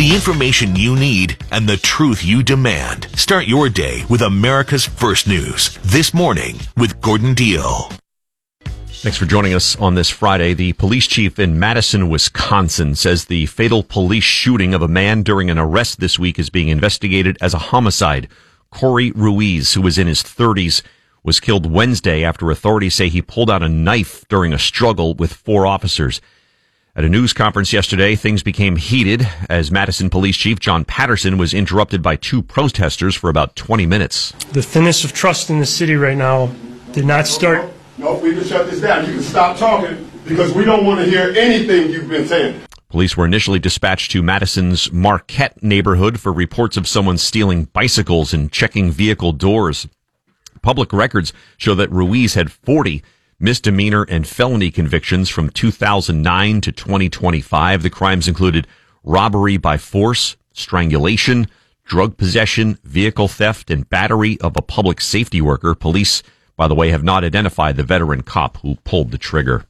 The information you need and the truth you demand. Start your day with America's First News. This morning with Gordon Deal. Thanks for joining us on this Friday. The police chief in Madison, Wisconsin, says the fatal police shooting of a man during an arrest this week is being investigated as a homicide. Corey Ruiz, who was in his 30s, was killed Wednesday after authorities say he pulled out a knife during a struggle with 4 officers. At a news conference yesterday, things became heated as Madison Police Chief John Patterson was interrupted by 2 protesters for about 20 minutes. The thinness of trust in the city right now did not start... No, we can shut this down. You can stop talking because we don't want to hear anything you've been saying. Police were initially dispatched to Madison's Marquette neighborhood for reports of someone stealing bicycles and checking vehicle doors. Public records show that Ruiz had 40 misdemeanor and felony convictions from 2009 to 2025. The crimes included robbery by force, strangulation, drug possession, vehicle theft, and battery of a public safety worker. Police, by the way, have not identified the veteran cop who pulled the trigger.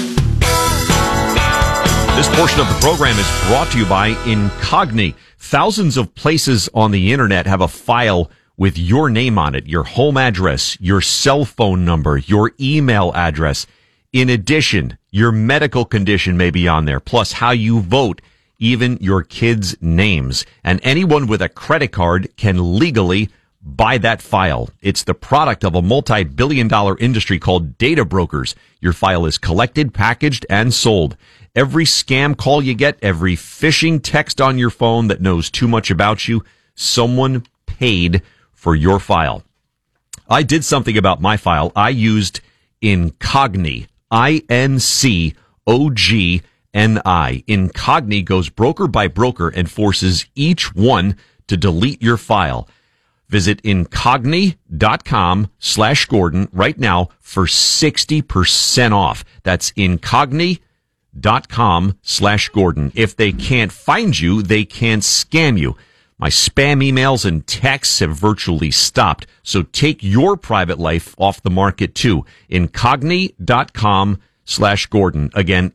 This portion of the program is brought to you by Incogni. Thousands of places on the internet have a file with your name on it, your home address, your cell phone number, your email address. In addition, your medical condition may be on there, plus how you vote, even your kids' names. And anyone with a credit card can legally buy that file. It's the product of a multi-billion-dollar industry called data brokers. Your file is collected, packaged, and sold. Every scam call you get, every phishing text on your phone that knows too much about you, someone paid for your file. I did something about my file. I used Incogni, Incogni. Incogni goes broker by broker and forces each one to delete your file. Visit incogni.com/Gordon right now for 60% off. That's incogni.com/Gordon. If they can't find you, they can't scam you. My spam emails and texts have virtually stopped. So take your private life off the market too. Incogni.com/Gordon. Again,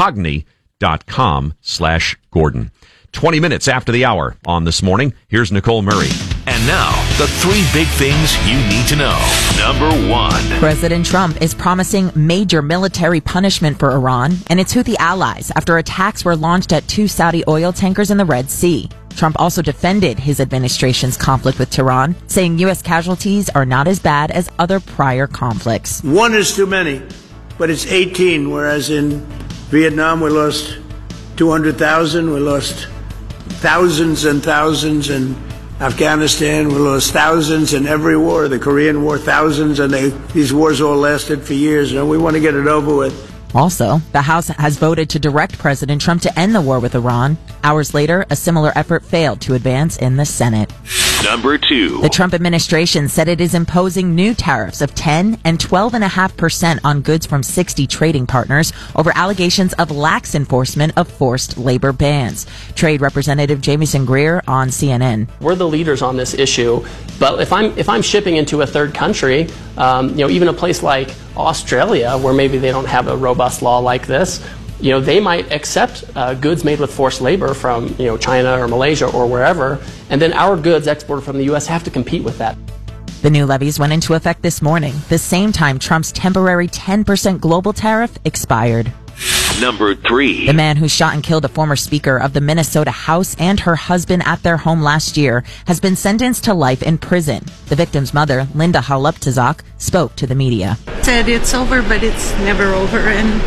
incogni.com/Gordon. 20 minutes after the hour on This Morning, here's Nicole Murray. And now, the 3 big things you need to know. Number 1. President Trump is promising major military punishment for Iran and its Houthi allies after attacks were launched at 2 Saudi oil tankers in the Red Sea. Trump also defended his administration's conflict with Tehran, saying U.S. casualties are not as bad as other prior conflicts. 1 is too many, but it's 18, whereas in Vietnam we lost 200,000, we lost thousands and thousands in Afghanistan, we lost thousands in every war, the Korean War, thousands, and these wars all lasted for years, and we want to get it over with. Also, the House has voted to direct President Trump to end the war with Iran. Hours later, a similar effort failed to advance in the Senate. Number 2. The Trump administration said it is imposing new tariffs of 10 and 12.5% on goods from 60 trading partners over allegations of lax enforcement of forced labor bans. Trade Representative Jamieson Greer on CNN. We're the leaders on this issue, but if I'm shipping into a third country, even a place like Australia, where maybe they don't have a robust law like this, they might accept goods made with forced labor from, China or Malaysia or wherever, and then our goods exported from the U.S. have to compete with that. The new levies went into effect this morning, the same time Trump's temporary 10% global tariff expired. Number 3. The man who shot and killed a former speaker of the Minnesota House and her husband at their home last year has been sentenced to life in prison. The victim's mother, Linda Haluptazak, spoke to the media. Said it's over, but it's never over. And,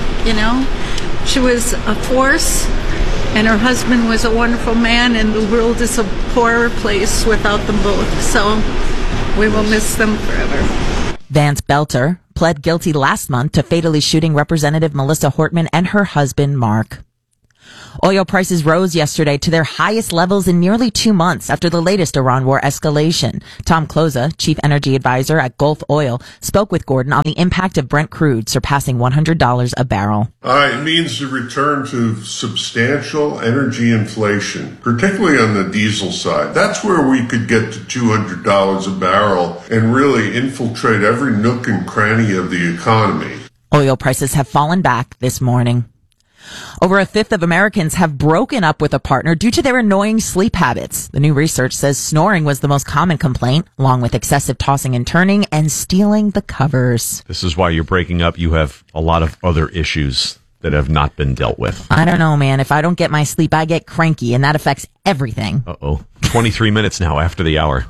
she was a force, and her husband was a wonderful man, and the world is a poorer place without them both. So we will miss them forever. Vance Belter pled guilty last month to fatally shooting Representative Melissa Hortman and her husband, Mark. Oil prices rose yesterday to their highest levels in nearly 2 months after the latest Iran war escalation. Tom Kloza, chief energy advisor at Gulf Oil, spoke with Gordon on the impact of Brent crude surpassing $100 a barrel. It means the return to substantial energy inflation, particularly on the diesel side. That's where we could get to $200 a barrel and really infiltrate every nook and cranny of the economy. Oil prices have fallen back this morning. Over a fifth of Americans have broken up with a partner due to their annoying sleep habits. The new research says snoring was the most common complaint, along with excessive tossing and turning and stealing the covers. This is why you're breaking up. You have a lot of other issues that have not been dealt with. I don't know, man. If I don't get my sleep, I get cranky, and that affects everything. 23 minutes now after the hour.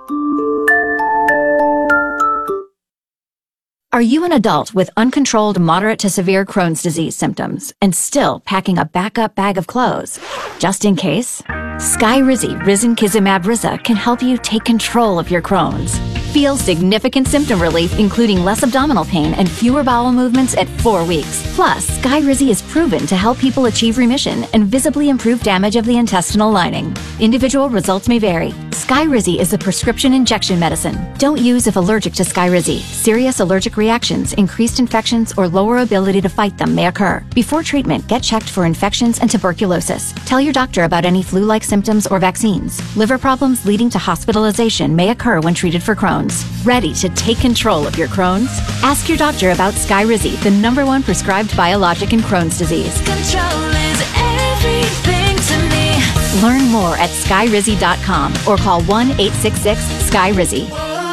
Are you an adult with uncontrolled moderate to severe Crohn's disease symptoms and still packing a backup bag of clothes? Just in case? Skyrizi Risankizumab Riza can help you take control of your Crohn's. Feel significant symptom relief, including less abdominal pain and fewer bowel movements at 4 weeks. Plus, Skyrizi is proven to help people achieve remission and visibly improve damage of the intestinal lining. Individual results may vary. Skyrizi is a prescription injection medicine. Don't use if allergic to Skyrizi. Serious allergic reactions, increased infections, or lower ability to fight them may occur. Before treatment, get checked for infections and tuberculosis. Tell your doctor about any flu-like symptoms or vaccines. Liver problems leading to hospitalization may occur when treated for Crohn's. Ready to take control of your Crohn's? Ask your doctor about Skyrizi, the #1 prescribed biologic in Crohn's disease. Control is everything to me. Learn more at skyrizi.com or call 1-866-SKYRIZI.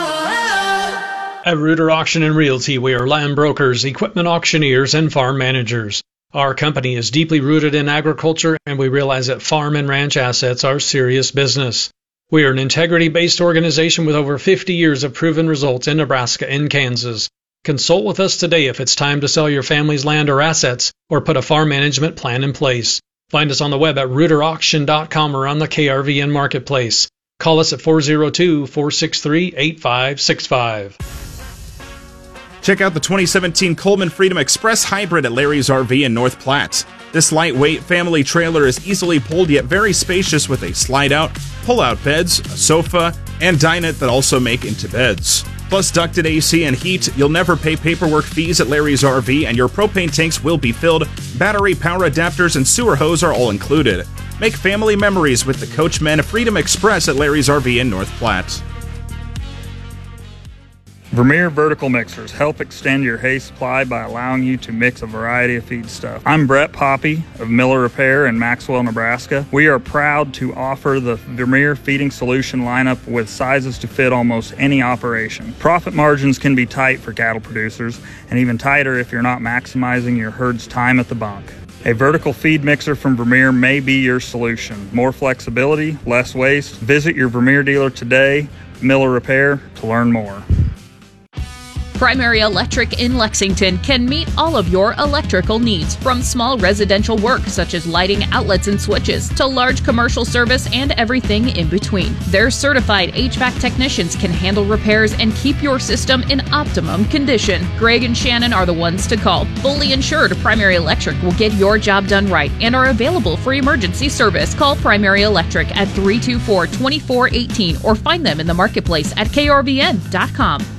At Reuter Auction and Realty, we are land brokers, equipment auctioneers, and farm managers. Our company is deeply rooted in agriculture, and we realize that farm and ranch assets are serious business. We are an integrity-based organization with over 50 years of proven results in Nebraska and Kansas. Consult with us today if it's time to sell your family's land or assets or put a farm management plan in place. Find us on the web at reuterauction.com or on the KRVN Marketplace. Call us at 402-463-8565. Check out the 2017 Coleman Freedom Express Hybrid at Larry's RV in North Platte. This lightweight family trailer is easily pulled yet very spacious with a slide-out, pull-out beds, a sofa, and dinette that also make into beds. Plus ducted AC and heat, you'll never pay paperwork fees at Larry's RV, and your propane tanks will be filled. Battery, power adapters, and sewer hose are all included. Make family memories with the Coachmen Freedom Express at Larry's RV in North Platte. Vermeer vertical mixers help extend your hay supply by allowing you to mix a variety of feedstuff. I'm Brett Poppy of Miller Repair in Maxwell, Nebraska. We are proud to offer the Vermeer feeding solution lineup with sizes to fit almost any operation. Profit margins can be tight for cattle producers, and even tighter if you're not maximizing your herd's time at the bunk. A vertical feed mixer from Vermeer may be your solution. More flexibility, less waste. Visit your Vermeer dealer today, Miller Repair, to learn more. Primary Electric in Lexington can meet all of your electrical needs, from small residential work such as lighting, outlets, and switches, to large commercial service and everything in between. Their certified HVAC technicians can handle repairs and keep your system in optimum condition. Greg and Shannon are the ones to call. Fully insured, Primary Electric will get your job done right and are available for emergency service. Call Primary Electric at 324-2418 or find them in the marketplace at krvn.com.